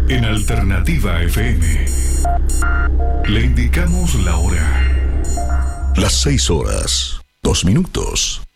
En Alternativa FM le indicamos la hora. Las 6 horas, 2 minutos.